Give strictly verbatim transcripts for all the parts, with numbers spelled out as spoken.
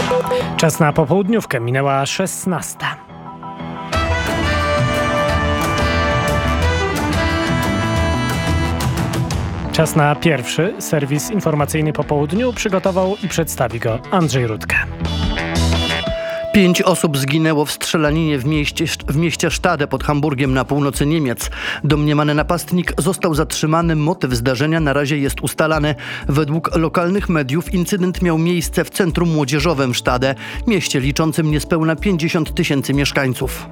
Czas na popołudniówkę, minęła szesnasta. Czas na pierwszy serwis informacyjny po południu. Przygotował i przedstawi go Andrzej Rudka. Pięć osób zginęło w strzelaninie w mieście, w mieście Stade pod Hamburgiem na północy Niemiec. Domniemany napastnik został zatrzymany. Motyw zdarzenia na razie jest ustalany. Według lokalnych mediów incydent miał miejsce w centrum młodzieżowym Stade, mieście liczącym niespełna pięćdziesiąt tysięcy mieszkańców.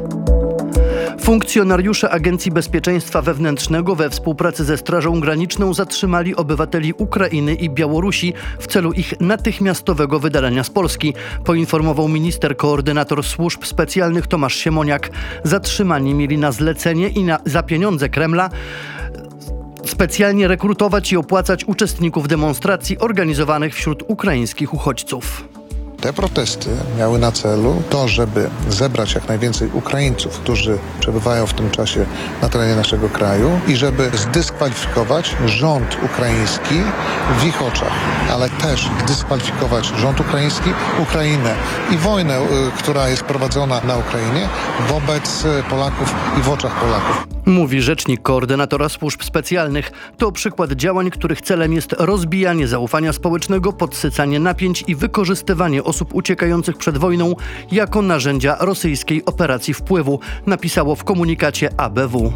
Funkcjonariusze Agencji Bezpieczeństwa Wewnętrznego we współpracy ze Strażą Graniczną zatrzymali obywateli Ukrainy i Białorusi w celu ich natychmiastowego wydalenia z Polski, poinformował minister koordynator służb specjalnych Tomasz Siemoniak. Zatrzymani mieli na zlecenie i na, za pieniądze Kremla specjalnie rekrutować i opłacać uczestników demonstracji organizowanych wśród ukraińskich uchodźców. Te protesty miały na celu to, żeby zebrać jak najwięcej Ukraińców, którzy przebywają w tym czasie na terenie naszego kraju i żeby zdyskwalifikować rząd ukraiński w ich oczach, ale też dyskwalifikować rząd ukraiński, Ukrainę i wojnę, która jest prowadzona na Ukrainie wobec Polaków i w oczach Polaków. Mówi rzecznik koordynatora służb specjalnych. To przykład działań, których celem jest rozbijanie zaufania społecznego, podsycanie napięć i wykorzystywanie osób uciekających przed wojną jako narzędzia rosyjskiej operacji wpływu, napisało w komunikacie A B W.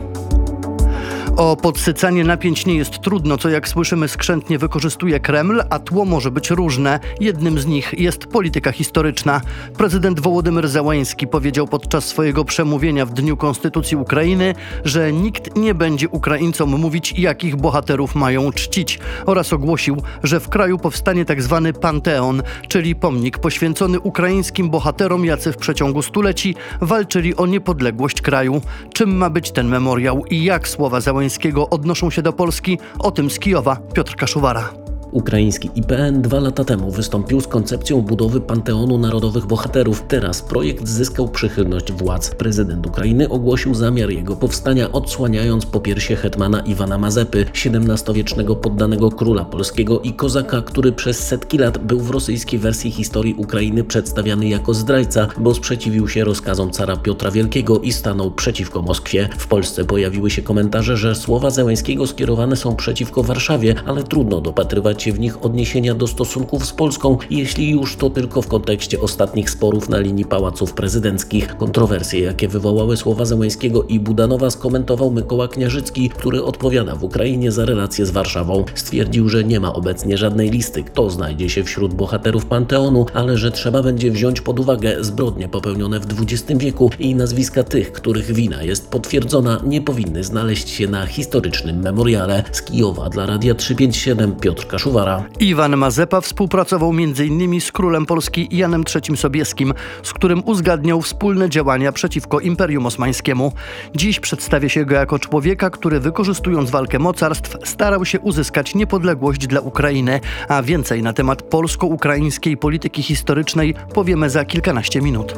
O podsycanie napięć nie jest trudno, co jak słyszymy skrzętnie wykorzystuje Kreml, a tło może być różne. Jednym z nich jest polityka historyczna. Prezydent Wołodymyr Zełański powiedział podczas swojego przemówienia w Dniu Konstytucji Ukrainy, że nikt nie będzie Ukraińcom mówić, jakich bohaterów mają czcić, oraz ogłosił, że w kraju powstanie tzw. Panteon, czyli pomnik poświęcony ukraińskim bohaterom, jacy w przeciągu stuleci walczyli o niepodległość kraju. Czym ma być ten memoriał i jak słowa Zełańskiego odnoszą się do Polski? O tym z Kijowa Piotr Kaszuwara. Ukraiński I P N dwa lata temu wystąpił z koncepcją budowy Panteonu Narodowych Bohaterów. Teraz projekt zyskał przychylność władz. Prezydent Ukrainy ogłosił zamiar jego powstania, odsłaniając popiersie hetmana Iwana Mazepy, siedemnastowiecznego poddanego króla polskiego i kozaka, który przez setki lat był w rosyjskiej wersji historii Ukrainy przedstawiany jako zdrajca, bo sprzeciwił się rozkazom cara Piotra Wielkiego i stanął przeciwko Moskwie. W Polsce pojawiły się komentarze, że słowa Zełańskiego skierowane są przeciwko Warszawie, ale trudno dopatrywać się w nich odniesienia do stosunków z Polską, jeśli już to tylko w kontekście ostatnich sporów na linii pałaców prezydenckich. Kontrowersje, jakie wywołały słowa Zełańskiego i Budanowa, skomentował Mykoła Kniarzycki, który odpowiada w Ukrainie za relacje z Warszawą. Stwierdził, że nie ma obecnie żadnej listy, kto znajdzie się wśród bohaterów Panteonu, ale że trzeba będzie wziąć pod uwagę zbrodnie popełnione w dwudziestym wieku i nazwiska tych, których wina jest potwierdzona, nie powinny znaleźć się na historycznym memoriale. Z Kijowa dla Radia trzysta pięćdziesiąt siedem Piotr Kaszuwara. Iwan Mazepa współpracował między innymi z królem Polski Janem trzecim Sobieskim, z którym uzgadniał wspólne działania przeciwko Imperium Osmańskiemu. Dziś przedstawia się go jako człowieka, który wykorzystując walkę mocarstw starał się uzyskać niepodległość dla Ukrainy, a więcej na temat polsko-ukraińskiej polityki historycznej powiemy za kilkanaście minut.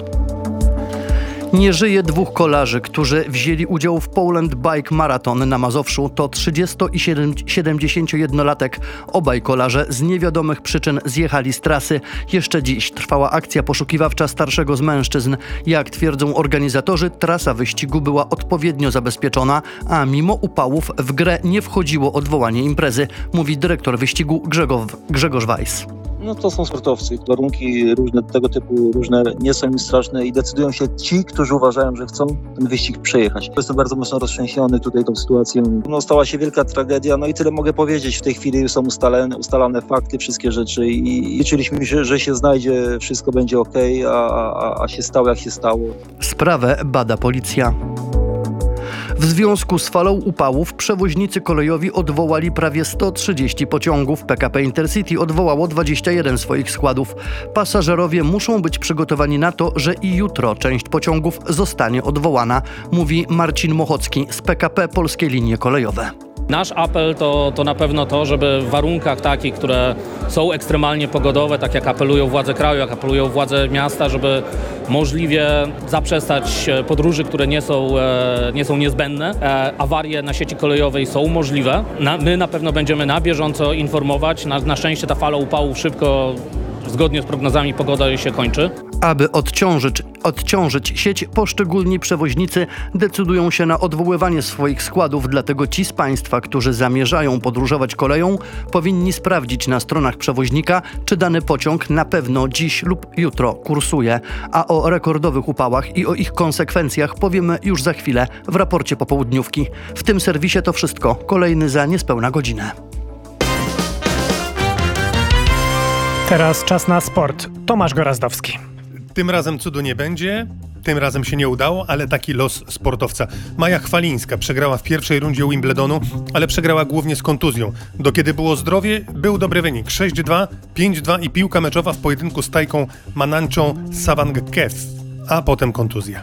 Nie żyje dwóch kolarzy, którzy wzięli udział w Poland Bike Marathon na Mazowszu. To trzydziesto- i siedemdziesięciojednolatek. Obaj kolarze z niewiadomych przyczyn zjechali z trasy. Jeszcze dziś trwała akcja poszukiwawcza starszego z mężczyzn. Jak twierdzą organizatorzy, trasa wyścigu była odpowiednio zabezpieczona, a mimo upałów w grę nie wchodziło odwołanie imprezy, mówi dyrektor wyścigu Grzegorz, Grzegorz Weiss. No to są sportowcy. Warunki różne tego typu, różne nie są im straszne i decydują się ci, którzy uważają, że chcą ten wyścig przejechać. Jestem bardzo mocno roztrzęsiony tutaj tą sytuacją. No stała się wielka tragedia, no i tyle mogę powiedzieć. W tej chwili są ustalane, ustalane fakty, wszystkie rzeczy i liczyliśmy się, że się znajdzie, wszystko będzie okej, okay, a, a, a się stało jak się stało. Sprawę bada policja. W związku z falą upałów przewoźnicy kolejowi odwołali prawie sto trzydzieści pociągów. P K P Intercity odwołało dwadzieścia jeden swoich składów. Pasażerowie muszą być przygotowani na to, że i jutro część pociągów zostanie odwołana, mówi Marcin Mochocki z P K P Polskie Linie Kolejowe. Nasz apel to, to na pewno to, żeby w warunkach takich, które są ekstremalnie pogodowe, tak jak apelują władze kraju, jak apelują władze miasta, żeby możliwie zaprzestać podróży, które nie są, nie są niezbędne. Awarie na sieci kolejowej są możliwe. Na, my na pewno będziemy na bieżąco informować. Na, na szczęście ta fala upałów szybko zgodnie z prognozami pogoda się kończy. Aby odciążyć, odciążyć sieć, poszczególni przewoźnicy decydują się na odwoływanie swoich składów, dlatego ci z Państwa, którzy zamierzają podróżować koleją, powinni sprawdzić na stronach przewoźnika, czy dany pociąg na pewno dziś lub jutro kursuje. A o rekordowych upałach i o ich konsekwencjach powiemy już za chwilę w raporcie popołudniówki. W tym serwisie to wszystko. Kolejny za niespełna godzinę. Teraz czas na sport. Tomasz Gorazdowski. Tym razem cudu nie będzie, tym razem się nie udało, ale taki los sportowca. Maja Chwalińska przegrała w pierwszej rundzie Wimbledonu, ale przegrała głównie z kontuzją. Do kiedy było zdrowie, był dobry wynik. sześć dwa, pięć dwa i piłka meczowa w pojedynku z Tajką Mananczą Savangkev, a potem kontuzja.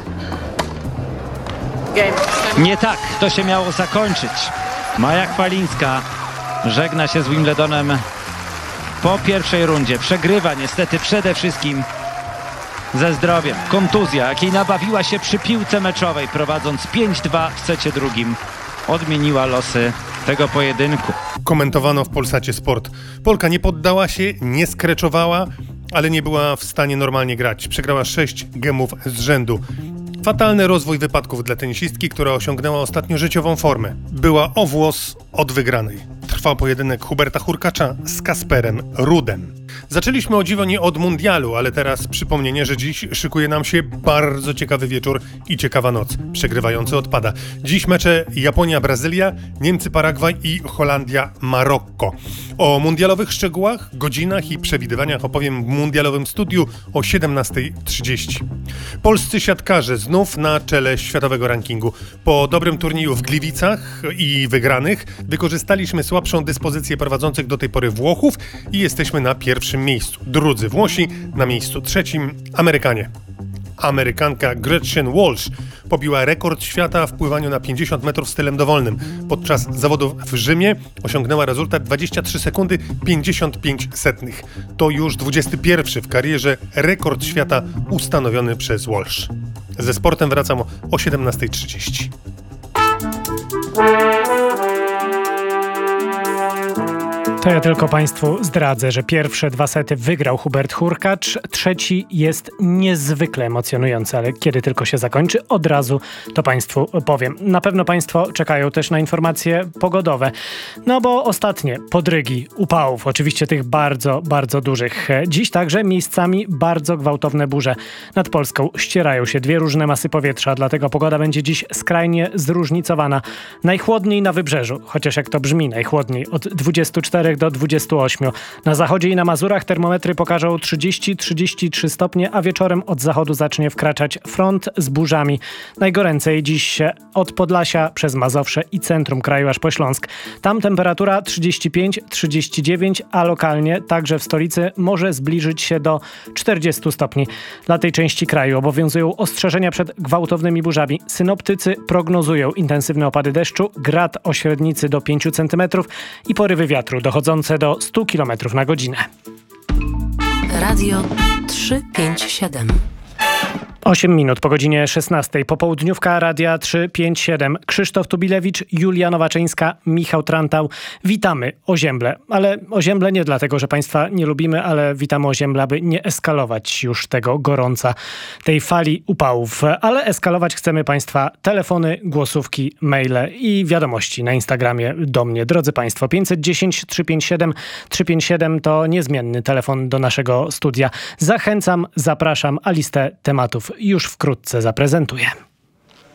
Nie tak to się miało zakończyć. Maja Chwalińska żegna się z Wimbledonem po pierwszej rundzie. Przegrywa niestety przede wszystkim ze zdrowiem. Kontuzja, jakiej nabawiła się przy piłce meczowej, prowadząc pięć dwa w secie drugim, odmieniła losy tego pojedynku. Komentowano w Polsacie Sport. Polka nie poddała się, nie skreczowała, ale nie była w stanie normalnie grać. Przegrała sześć gemów z rzędu. Fatalny rozwój wypadków dla tenisistki, która osiągnęła ostatnio życiową formę. Była o włos od wygranej. Trwał pojedynek Huberta Hurkacza z Kasperem Rudem. Zaczęliśmy o dziwo nie od mundialu, ale teraz przypomnienie, że dziś szykuje nam się bardzo ciekawy wieczór i ciekawa noc. Przegrywający odpada. Dziś mecze Japonia-Brazylia, Niemcy-Paragwaj i Holandia-Marokko. O mundialowych szczegółach, godzinach i przewidywaniach opowiem w mundialowym studiu o siedemnasta trzydzieści. Polscy siatkarze znów na czele światowego rankingu. Po dobrym turnieju w Gliwicach i wygranych wykorzystaliśmy słabszą dyspozycję prowadzących do tej pory Włochów i jesteśmy na pierwszym miejscu. Drudzy Włosi, na miejscu trzecim Amerykanie. Amerykanka Gretchen Walsh pobiła rekord świata w pływaniu na pięćdziesiąt metrów stylem dowolnym. Podczas zawodów w Rzymie osiągnęła rezultat dwadzieścia trzy sekundy pięćdziesiąt pięć setnych. To już dwudziesty pierwszy w karierze rekord świata ustanowiony przez Walsh. Ze sportem wracam o siedemnasta trzydzieści. To ja tylko Państwu zdradzę, że pierwsze dwa sety wygrał Hubert Hurkacz, trzeci jest niezwykle emocjonujący, ale kiedy tylko się zakończy, od razu to Państwu powiem. Na pewno Państwo czekają też na informacje pogodowe, no bo ostatnie podrygi upałów, oczywiście tych bardzo, bardzo dużych. Dziś także miejscami bardzo gwałtowne burze. Nad Polską ścierają się dwie różne masy powietrza, dlatego pogoda będzie dziś skrajnie zróżnicowana. Najchłodniej na wybrzeżu, chociaż jak to brzmi najchłodniej, od dwudziestu czterech do dwudziestu ośmiu. Na zachodzie i na Mazurach termometry pokażą trzydzieści do trzydziestu trzech stopnie, a wieczorem od zachodu zacznie wkraczać front z burzami. Najgoręcej dziś od Podlasia przez Mazowsze i centrum kraju aż po Śląsk. Tam temperatura trzydzieści pięć do trzydziestu dziewięciu, a lokalnie także w stolicy może zbliżyć się do czterdziestu stopni. Dla tej części kraju obowiązują ostrzeżenia przed gwałtownymi burzami. Synoptycy prognozują intensywne opady deszczu, grad o średnicy do pięciu centymetrów i porywy wiatru dochodzące do stu kilometrów na godzinę. Radio trzysta pięćdziesiąt siedem. osiem minut po godzinie szesnastej. Popołudniówka Radia trzysta pięćdziesiąt siedem. Krzysztof Tubilewicz, Julia Nowaczyńska, Michał Trantał. Witamy Ozięble. Ale Ozięble nie dlatego, że Państwa nie lubimy, ale witamy Ozięble, aby nie eskalować już tego gorąca, tej fali upałów. Ale eskalować chcemy Państwa telefony, głosówki, maile i wiadomości na Instagramie do mnie. Drodzy Państwo, pięćset dziesięć trzysta pięćdziesiąt siedem trzysta pięćdziesiąt siedem to niezmienny telefon do naszego studia. Zachęcam, zapraszam, a listę tematów już wkrótce zaprezentuję.